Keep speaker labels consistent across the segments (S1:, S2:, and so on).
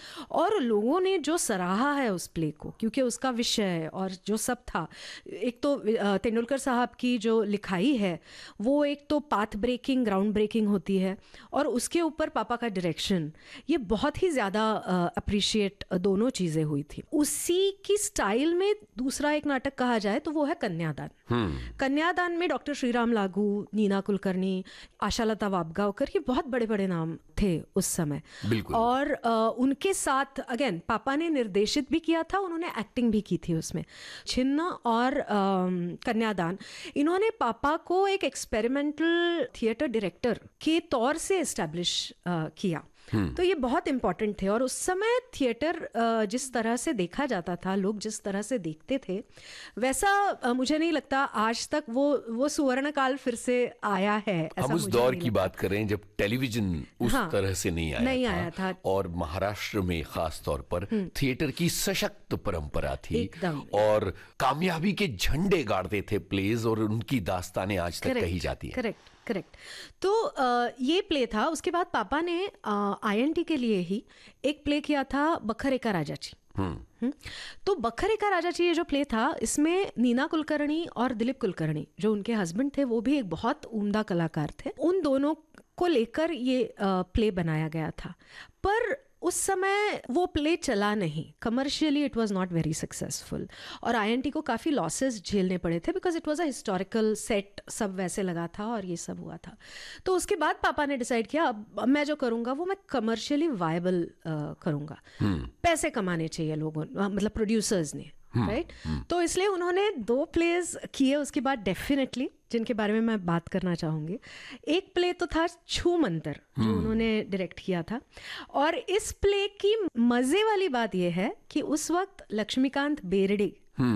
S1: और लोगों ने जो सराहा है उस प्ले को, क्योंकि उसका विषय और जो सब था, एक तो तेंदुलकर साहब की जो लिखाई है वो एक तो पाथ ब्रेकिंग, ग्राउंड ब्रेकिंग होती है, और उसके ऊपर पापा का डायरेक्शन, ये बहुत ही ज़्यादा अप्रिशिएट दोनों चीज़ें हुई थी। उसी की स्टाइल में दूसरा एक नाटक कहा जाए तो वो है कन्यादान। कन्यादान में डॉक्टर श्रीराम लागू, नीना कुलकर्णी, आशालता वाबगांवकर, ये बहुत बड़े बड़े नाम थे उस समय। और उनके साथ अगेन पापा ने निर्देशित भी किया था, उन्होंने एक्टिंग भी की थी उसमें। छिन्न और कन्यादान, इन्होंने पापा को एक एक्सपेरिमेंटल थिएटर डायरेक्टर के तौर से एस्टैब्लिश किया। तो ये बहुत इम्पॉर्टेंट थे। और उस समय थिएटर जिस तरह से देखा जाता था, लोग जिस तरह से देखते थे, वैसा मुझे नहीं लगता आज तक वो स्वर्ण काल फिर से आया है।
S2: हम उस दौर की बात कर रहे हैं जब टेलीविजन उस तरह से नहीं आया था। और महाराष्ट्र में खास तौर पर थिएटर की सशक्त परंपरा थी और कामयाबी के झंडे गाड़ते थे प्लेज, और उनकी दास्तानें आज तक कही जाती है।
S1: करेक्ट। तो ये प्ले था। उसके बाद पापा ने INT के लिए ही एक प्ले किया था, बखरेका राजाची। तो बखरेका राजाची ये जो प्ले था, इसमें नीना कुलकर्णी और दिलीप कुलकर्णी जो उनके हस्बैंड थे, वो भी एक बहुत उम्दा कलाकार थे। उन दोनों को लेकर ये प्ले बनाया गया था, पर उस समय वो प्ले चला नहीं, commercially it was not very successful, और INT को काफ़ी लॉसेस झेलने पड़े थे, because it was a historical set, सब वैसे लगा था और ये सब हुआ था। तो उसके बाद पापा ने डिसाइड किया अब मैं जो करूँगा वो मैं कमर्शियली वायबल करूँगा। पैसे कमाने चाहिए लोगों, मतलब प्रोड्यूसर्स ने, राइट। तो इसलिए उन्होंने 2 प्लेज किए उसके बाद डेफिनेटली, जिनके बारे में मैं बात करना चाहूँगी। एक प्ले तो था छू मंतर, जो उन्होंने डायरेक्ट किया था। और इस प्ले की मज़े वाली बात यह है कि उस वक्त लक्ष्मीकांत बेर्डे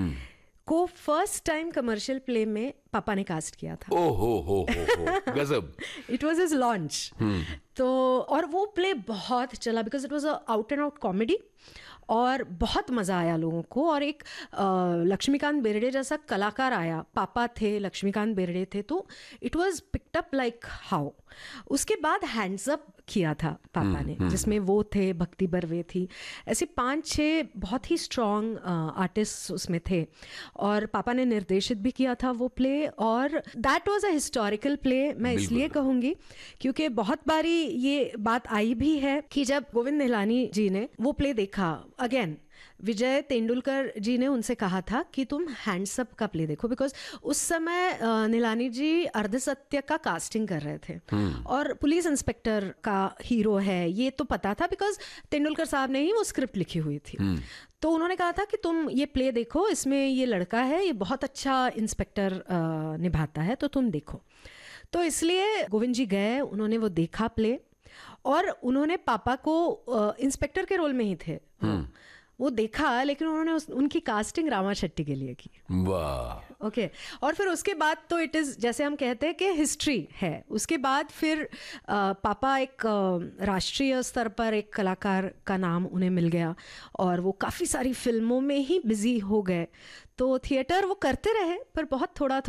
S1: को फर्स्ट टाइम कमर्शियल प्ले में पापा ने कास्ट किया था।
S2: हो गजब।
S1: It was his launch. तो और वो प्ले बहुत चला, because it was a out and out comedy, और बहुत मज़ा आया लोगों को। और एक लक्ष्मीकांत बेर्डे जैसा कलाकार आया, पापा थे, लक्ष्मीकांत बेर्डे थे, तो it was picked up like how. उसके बाद हैंड्स अप किया था पापा ने, जिसमें वो थे, भक्ति बर्वे थी, ऐसे 5-6 बहुत ही स्ट्रॉन्ग आर्टिस्ट उसमें थे। और पापा ने निर्देशित भी किया था वो प्ले, और that was a historical play. मैं इसलिए कहूँगी क्योंकि बहुत बारी ये बात आई भी है कि जब गोविंद निहलानी जी ने वो प्ले देखा, अगेन विजय तेंदुलकर जी ने उनसे कहा था कि तुम हैंड्सअप का प्ले देखो, बिकॉज उस समय निहलानी जी अर्धसत्य का कास्टिंग कर रहे थे, और पुलिस इंस्पेक्टर का हीरो है ये तो पता था, बिकॉज तेंदुलकर साहब ने ही वो स्क्रिप्ट लिखी हुई थी। तो उन्होंने कहा था कि तुम ये प्ले देखो, इसमें ये लड़का है, ये बहुत अच्छा इंस्पेक्टर निभाता है, तो तुम देखो। तो इसलिए गोविंद जी गए, उन्होंने वो देखा प्ले, और उन्होंने पापा को इंस्पेक्टर के रोल में ही थे, वो देखा, लेकिन उन्होंने उनकी कास्टिंग रामा शेट्टी के लिए की।
S2: वाह।
S1: ओके। और फिर उसके बाद तो इट इज़, जैसे हम कहते हैं कि हिस्ट्री है। उसके बाद फिर पापा एक राष्ट्रीय स्तर पर एक कलाकार का नाम उन्हें मिल गया, और वो काफ़ी सारी फिल्मों में ही बिजी हो गए। तो थिएटर वो करते रहे, पर बहुत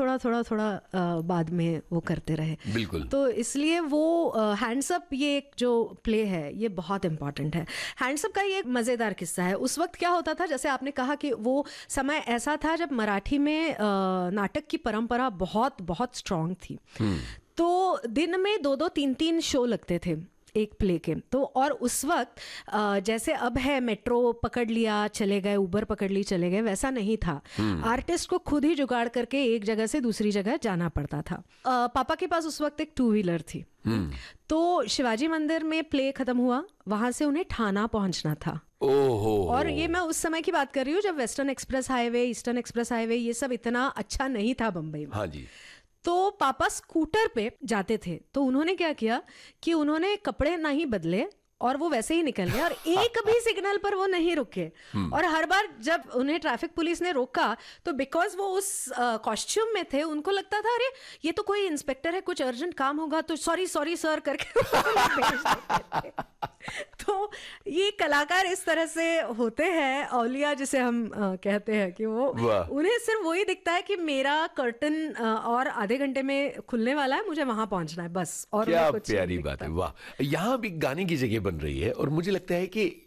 S1: थोड़ा बाद में वो करते रहे।
S2: बिल्कुल।
S1: तो इसलिए वो हैंड्सअप, ये एक जो प्ले है, ये बहुत इंपॉर्टेंट है। हैंड्सअप का ये एक मज़ेदार किस्सा है। उस वक्त क्या होता था, जैसे आपने कहा कि वो समय ऐसा था जब मराठी में नाटक की परंपरा बहुत बहुत स्ट्रांग थी। तो दिन में 2-2, 3-3 शो लगते थे एक प्ले के। तो और उस वक्त जैसे अब है मेट्रो पकड़ लिया चले गए, उबर पकड़ ली चले गए, वैसा नहीं था। आर्टिस्ट को खुद ही जुगाड़ करके एक जगह से दूसरी जगह जाना पड़ता था। पापा के पास उस वक्त एक 2 व्हीलर थी। तो शिवाजी मंदिर में प्ले खत्म हुआ, वहां से उन्हें ठाना पहुंचना था। और ये मैं उस समय की बात कर रही हूँ जब western express highway, eastern express highway, ये सब इतना अच्छा नहीं था बम्बई में।
S2: हाँ जी।
S1: तो पापा स्कूटर पे जाते थे, तो उन्होंने क्या किया कि उन्होंने कपड़े नहीं बदले और वो वैसे ही निकल गए, और एक भी सिग्नल पर वो नहीं रुके। और हर बार जब उन्हें ट्रैफिक पुलिस ने रोका, तो बिकॉज वो उस कॉस्ट्यूम में थे, उनको लगता था अरे ये तो कोई इंस्पेक्टर है, कुछ अर्जेंट काम होगा, तो सॉरी सर करके भेज देते थे। तो ये कलाकार इस तरह से होते हैं, औलिया जिसे हम कहते हैं, कि वो उन्हें सिर्फ वही दिखता है कि मेरा कर्टन और आधे घंटे में खुलने वाला है, मुझे वहां पहुंचना है, बस। और
S2: क्या प्यारी बात है। वाह। यहाँ भी गाने की जगह बन रही है, और मुझे लगता है कि